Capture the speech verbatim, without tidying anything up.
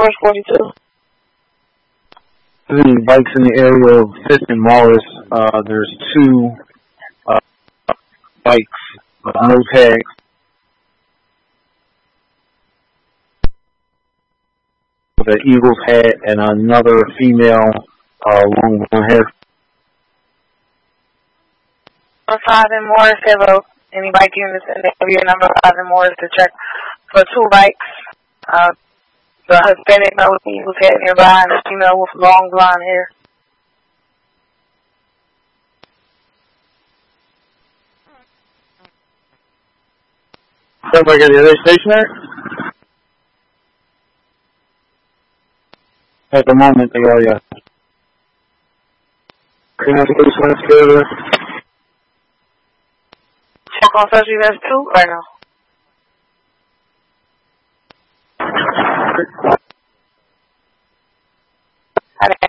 First forty-two. Any bikes in the area of Fifth and Morris? Uh, there's two uh, bikes with no tags. With an Eagles hat and another female uh, long blonde hair. Number five and Morris, hello. Any bike units in the area, number five and Morris to check for two bikes. Uh, the Hispanic male with the Eagles hat nearby and the female with long blonde hair. Somebody, are they stationary? At the moment, they are, yes. Can I get this one together? Check on such events too, or no? I didn't